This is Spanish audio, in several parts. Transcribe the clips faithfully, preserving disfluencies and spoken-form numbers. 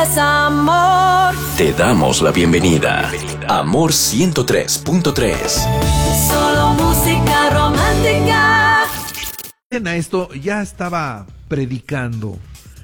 Amor. Te damos la bienvenida. Amor ciento tres punto tres. Solo música romántica. A esto ya estaba predicando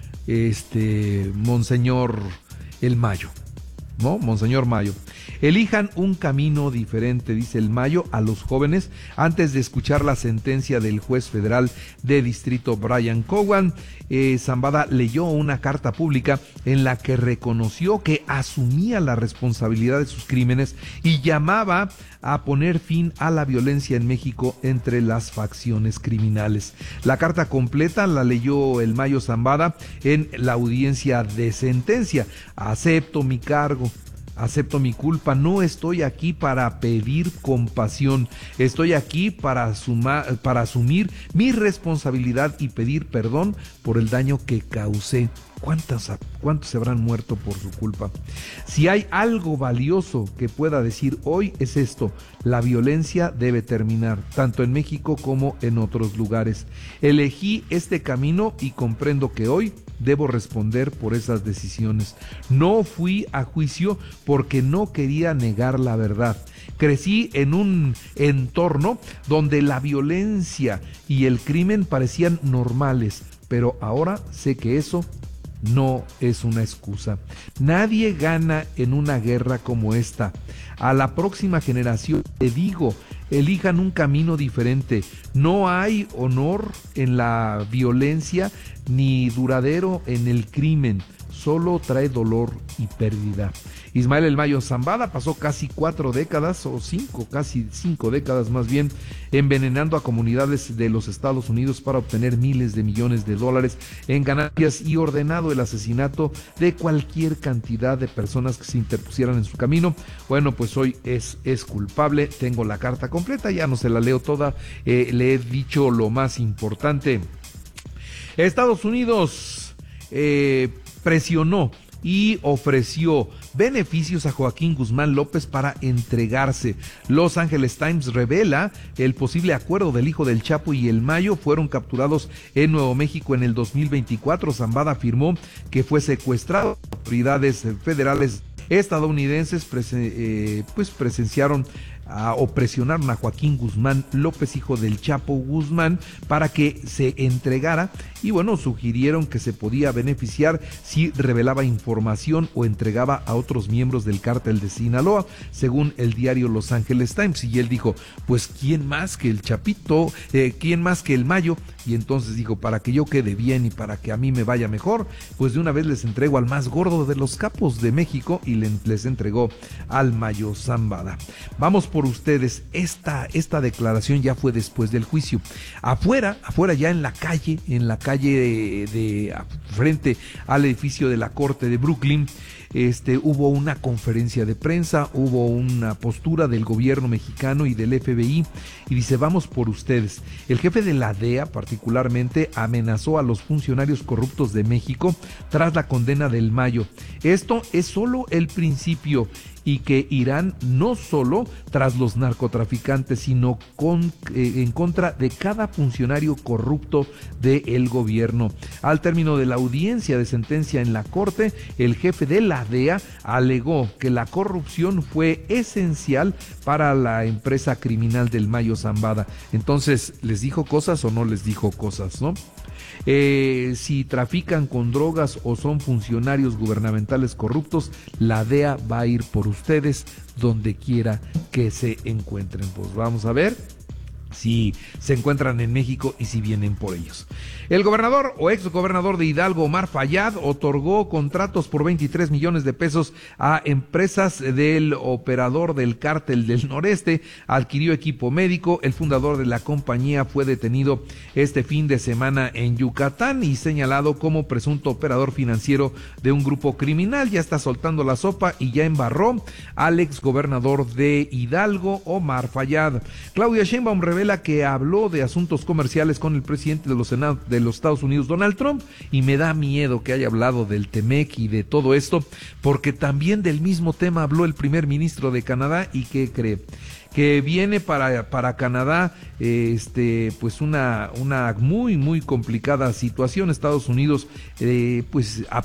este Monseñor el Mayo, ¿no? Monseñor Mayo. Elijan un camino diferente, dice el Mayo, a los jóvenes antes de escuchar la sentencia del juez federal de distrito Brian Cowan. Eh, Zambada leyó una carta pública en la que reconoció que asumía la responsabilidad de sus crímenes y llamaba a poner fin a la violencia en México entre las facciones criminales. La carta completa la leyó el Mayo Zambada en la audiencia de sentencia. Acepto mi cargo. Acepto mi culpa, no estoy aquí para pedir compasión, estoy aquí para, asuma, para asumir mi responsabilidad y pedir perdón por el daño que causé. ¿Cuántos, ¿Cuántos se habrán muerto por su culpa? Si hay algo valioso que pueda decir hoy es esto: la violencia debe terminar, tanto en México como en otros lugares. Elegí este camino y comprendo que hoy debo responder por esas decisiones. No fui a juicio porque no quería negar la verdad. Crecí en un entorno donde la violencia y el crimen parecían normales, pero ahora sé que eso no es una excusa. Nadie gana en una guerra como esta. A la próxima generación le digo, elijan un camino diferente. No hay honor en la violencia ni duradero en el crimen. Solo trae dolor y pérdida. Ismael El Mayo Zambada pasó casi cuatro décadas, o cinco, casi cinco décadas más bien, envenenando a comunidades de los Estados Unidos para obtener miles de millones de dólares en ganancias y ordenado el asesinato de cualquier cantidad de personas que se interpusieran en su camino. Bueno, pues hoy es, es culpable. Tengo la carta completa, ya no se la leo toda, eh, le he dicho lo más importante. Estados Unidos eh, presionó y ofreció beneficios a Joaquín Guzmán López para entregarse. Los Angeles Times revela el posible acuerdo del hijo del Chapo y el Mayo fueron capturados en Nuevo México en el dos mil veinticuatro. Zambada afirmó que fue secuestrado. Autoridades federales estadounidenses presen, eh, pues presenciaron a, o presionaron a Joaquín Guzmán López, hijo del Chapo Guzmán, para que se entregara y bueno, sugirieron que se podía beneficiar si revelaba información o entregaba a otros miembros del cártel de Sinaloa, según el diario Los Angeles Times. Y él dijo, pues ¿quién más que el Chapito? Eh, ¿Quién más que el Mayo? Y entonces dijo, para que yo quede bien y para que a mí me vaya mejor, pues de una vez les entrego al más gordo de los capos de México, y les entregó al Mayo Zambada. Vamos por ustedes, esta, esta declaración ya fue después del juicio. Afuera, afuera ya en la calle, en la calle de, de frente al edificio de la Corte de Brooklyn, Este, hubo una conferencia de prensa, hubo una postura del gobierno mexicano y del F B I, y dice, vamos por ustedes. El jefe de la D E A particularmente amenazó a los funcionarios corruptos de México tras la condena del Mayo. Esto es solo el principio, y que irán no solo tras los narcotraficantes, sino con, eh, en contra de cada funcionario corrupto del gobierno. Al término de la audiencia de sentencia en la Corte, el jefe de la D E A alegó que la corrupción fue esencial para la empresa criminal del Mayo Zambada. Entonces, ¿les dijo cosas o no les dijo cosas, no? Eh, si trafican con drogas o son funcionarios gubernamentales corruptos, la D E A va a ir por ustedes donde quiera que se encuentren. Pues vamos a ver si se encuentran en México y si vienen por ellos. El gobernador o ex gobernador de Hidalgo, Omar Fayad, otorgó contratos por veintitrés millones de pesos a empresas del operador del cártel del Noreste, adquirió equipo médico. El fundador de la compañía fue detenido este fin de semana en Yucatán y señalado como presunto operador financiero de un grupo criminal. Ya está soltando la sopa y ya embarró al ex gobernador de Hidalgo, Omar Fayad. Claudia Sheinbaum revela que habló de asuntos comerciales con el presidente de los, Senado, de los Estados Unidos, Donald Trump, y me da miedo que haya hablado del Temec y de todo esto, porque también del mismo tema habló el primer ministro de Canadá. ¿Y qué cree? Que viene para, para Canadá eh, este pues una, una muy muy complicada situación. Estados Unidos eh, pues